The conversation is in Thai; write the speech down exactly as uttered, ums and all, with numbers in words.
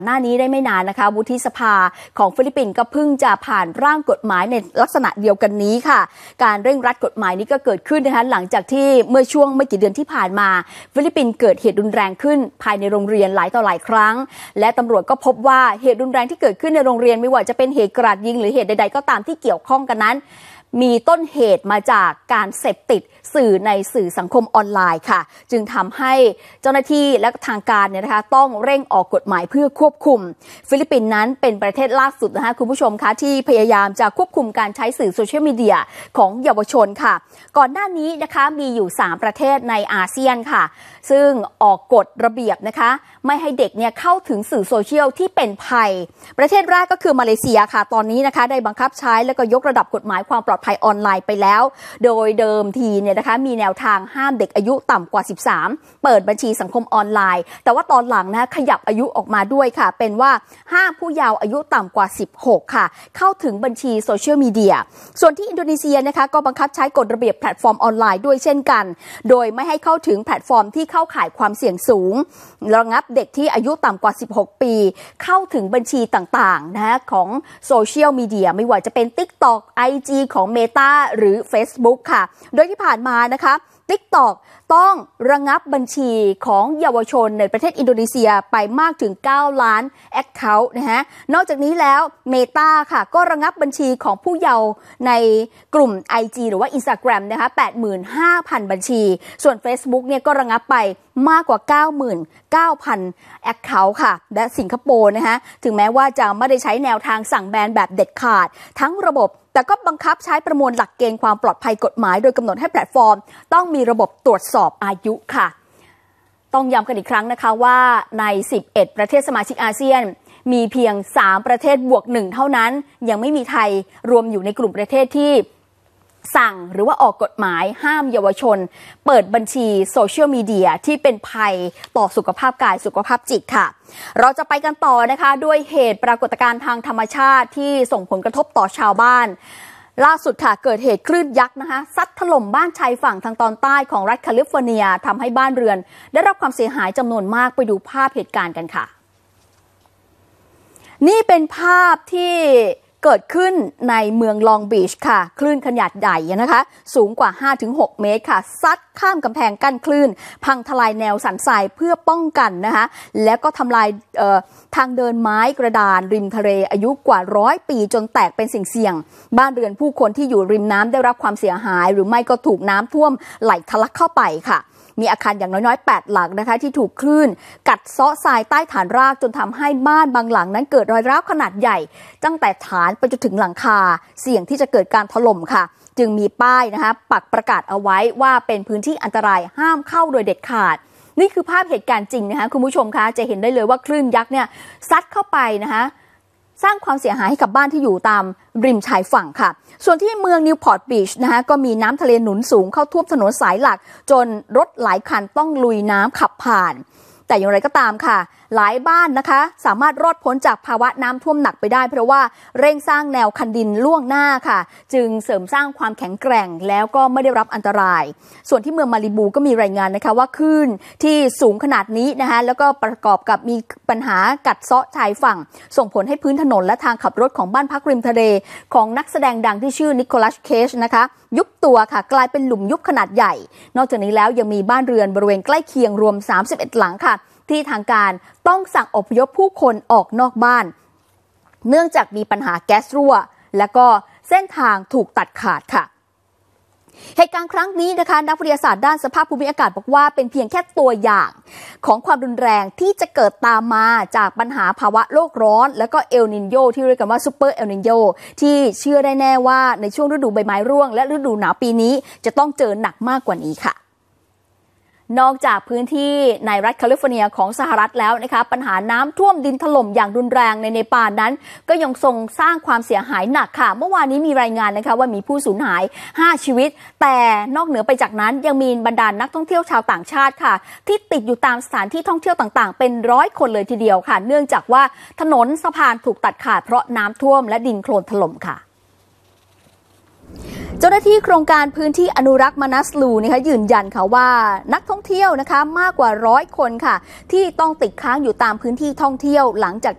หน้านี้ได้ไม่นานนะคะวุฒิสภาของฟิลิปปินส์ก็เพิ่งจะผ่านร่างกฎหมายในลักษณะเดียวกันนี้ค่ะการเร่งรัดกฎหมายนี้ก็เกิดขึ้นนะคะหลังจากที่เมื่อช่วงไม่กี่เดือนที่ผ่านมาฟิลิปปินส์เกิดเหตุรุนแรงขึ้นภายในโรงเรียนหลายต่อหลายครั้งและตำรวจก็พบว่าเหตุรุนแรงที่เกิดขึ้นในโรงเรียนไม่ว่าจะเป็นเหตุกราดยิงหรือเหตุใดๆก็ตามที่เกี่ยวข้องกันนั้นมีต้นเหตุมาจากการเสพติดสื่อในสื่อสังคมออนไลน์ค่ะจึงทำให้เจ้าหน้าที่และทางการเนี่ยนะคะต้องเร่งออกกฎหมายเพื่อควบคุมฟิลิปปินส์นั้นเป็นประเทศล่าสุดนะคะคุณผู้ชมคะที่พยายามจะควบคุมการใช้สื่อโซเชียลมีเดียของเยาวชนค่ะก่อนหน้านี้นะคะมีอยู่สามประเทศในอาเซียนค่ะซึ่งออกกฎระเบียบนะคะไม่ให้เด็กเนี่ยเข้าถึงสื่อโซเชียลที่เป็นภัยประเทศแรกก็คือมาเลเซียค่ะตอนนี้นะคะได้บังคับใช้แล้วก็ยกระดับกฎหมายความปลอดภัยออนไลน์ไปแล้วโดยเดิมทีเนี่ยนะคะมีแนวทางห้ามเด็กอายุต่ำกว่าสิบสามเปิดบัญชีสังคมออนไลน์แต่ว่าตอนหลังนะคะขยับอายุออกมาด้วยค่ะเป็นว่าห้ามผู้เยาว์อายุต่ำกว่าสิบหกค่ะเข้าถึงบัญชีโซเชียลมีเดียส่วนที่อินโดนีเซียนะคะก็บังคับใช้กฎระเบียบแพลตฟอร์มออนไลน์ด้วยเช่นกันโดยไม่ให้เข้าถึงแพลตฟอร์มที่เข้าข่ายความเสี่ยงสูงระงับเด็กที่อายุต่ำกว่าสิบหกปีเข้าถึงบัญชีต่างๆนะคะของโซเชียลมีเดียไม่ว่าจะเป็น ติ๊กต็อก ไอ จี ของ Meta หรือ Facebook ค่ะโดยที่ผ่านมานะคะ ติ๊กต็อก ต้องระงับบัญชีของเยาวชนในประเทศอินโดนีเซียไปมากถึงเก้าล้าน Account นะฮะนอกจากนี้แล้ว Meta ค่ะก็ระงับบัญชีของผู้เยาว์ในกลุ่ม ไอ จี หรือว่า Instagram นะคะ แปดหมื่นห้าพัน บัญชีส่วน Facebook เนี่ยก็ระงับไปมากกว่า เก้าหมื่นเก้าพัน Account ค่ะและสิงคโปร์นะคะถึงแม้ว่าจะไม่ได้ใช้แนวทางสั่งแบนแบบเด็ดขาดทั้งระบบแต่ก็บังคับใช้ประมวลหลักเกณฑ์ความปลอดภัยกฎหมายโดยกำหนดให้แพลตฟอร์มต้องมีระบบตรวจสอบอายุค่ะต้องย้ำกันอีกครั้งนะคะว่าในสิบเอ็ดประเทศสมาชิกอาเซียนมีเพียงสามประเทศบวกหนึ่งเท่านั้นยังไม่มีไทยรวมอยู่ในกลุ่มประเทศที่สั่งหรือว่าออกกฎหมายห้ามเยาวชนเปิดบัญชีโซเชียลมีเดียที่เป็นภัยต่อสุขภาพกายสุขภาพจิตค่ะเราจะไปกันต่อนะคะด้วยเหตุปรากฏการณ์ทางธรรมชาติที่ส่งผลกระทบต่อชาวบ้านล่าสุดค่ะเกิดเหตุคลื่นยักษ์นะคะซัดถล่มบ้านชายฝั่งทางตอนใต้ของรัฐแคลิฟอร์เนียทำให้บ้านเรือนได้รับความเสียหายจำนวนมากไปดูภาพเหตุการณ์กันค่ะนี่เป็นภาพที่เกิดขึ้นในเมืองลองบีชค่ะคลื่นขนาดใหญ่นะคะสูงกว่า ห้าถึงหก เมตรค่ะซัดข้ามกำแพงกั้นคลื่นพังทลายแนวสันทรายเพื่อป้องกันนะคะแล้วก็ทำลายทางเดินไม้กระดานริมทะเลอายุกว่าร้อยปีจนแตกเป็นสิ่งเสี่ยงบ้านเรือนผู้คนที่อยู่ริมน้ำได้รับความเสียหายหรือไม่ก็ถูกน้ำท่วมไหลทะลักเข้าไปค่ะมีอาคารอย่างน้อยๆแปดหลังนะคะที่ถูกคลื่นกัดเซาะทรายใต้ฐานรากจนทำให้บ้านบางหลังนั้นเกิดรอยร้าวขนาดใหญ่ตั้งแต่ฐานไปจนถึงหลังคาเสี่ยงที่จะเกิดการถล่มค่ะจึงมีป้ายนะคะปักประกาศเอาไว้ว่าเป็นพื้นที่อันตรายห้ามเข้าโดยเด็ดขาดนี่คือภาพเหตุการณ์จริงนะคะคุณผู้ชมคะจะเห็นได้เลยว่าคลื่นยักษ์เนี่ยซัดเข้าไปนะคะสร้างความเสียหายให้กับบ้านที่อยู่ตามริมชายฝั่งค่ะส่วนที่เมืองนิวพอร์ตบีชนะคะก็มีน้ำทะเลหนุนสูงเข้าท่วมถนนสายหลักจนรถหลายคันต้องลุยน้ำขับผ่านแต่อย่างไรก็ตามค่ะหลายบ้านนะคะสามารถรอดพ้นจากภาวะน้ำท่วมหนักไปได้เพราะว่าเร่งสร้างแนวคันดินล่วงหน้าค่ะจึงเสริมสร้างความแข็งแกร่งแล้วก็ไม่ได้รับอันตรายส่วนที่เมืองมาลิบูก็มีรายงานนะคะว่าคลื่นที่สูงขนาดนี้นะคะแล้วก็ประกอบกับมีปัญหากัดเซาะชายฝั่งส่งผลให้พื้นถนนและทางขับรถของบ้านพักริมทะเลของนักแสดงดังที่ชื่อนิโคลัสเคจนะคะยุบตัวค่ะกลายเป็นหลุมยุบขนาดใหญ่นอกจากนี้แล้วยังมีบ้านเรือนบริเวณใกล้เคียงรวมสามสิบเอ็ดหลังค่ะที่ทางการต้องสั่งอพยพผู้คนออกนอกบ้านเนื่องจากมีปัญหาแก๊สรั่วและก็เส้นทางถูกตัดขาดค่ะเหตุการณ์ครั้งนี้นะคะนักวิทยาศาสตร์ด้านสภาพภูมิอากาศบอกว่าเป็นเพียงแค่ตัวอย่างของความรุนแรงที่จะเกิดตามมาจากปัญหาภาวะโลกร้อนและก็เอลนิโญที่เรียกกันว่าซูเปอร์เอลนิโญที่เชื่อได้แน่ว่าในช่วงฤดูใบไม้ร่วงและฤดูหนาวปีนี้จะต้องเจอหนักมากกว่านี้ค่ะนอกจากพื้นที่ในรัฐแคลิฟอร์เนียของสหรัฐแล้วนะคะปัญหาน้ำท่วมดินถล่มอย่างรุนแรงในเนปาลนั้นก็ยังทรงสร้างความเสียหายหนักค่ะเมื่อวานนี้มีรายงานนะคะว่ามีผู้สูญหายห้าชีวิตแต่นอกเหนือไปจากนั้นยังมีบรรดา นักท่องเที่ยวชาวต่างชาติค่ะที่ติดอยู่ตามสถานที่ท่องเที่ยวต่างๆเป็นร้อยคนเลยทีเดียวค่ะเนื่องจากว่าถนนสะพานถูกตัดขาดเพราะน้ำท่วมและดินโคลนถล่มค่ะ เจ้าหน้าที่โครงการพื้นที่อนุรักษ์มานัสลูนะคะยืนยันค่ะว่านักท่องเที่ยวนะคะมากกว่าร้อยคนค่ะที่ต้องติดค้างอยู่ตามพื้นที่ท่องเที่ยวหลังจาก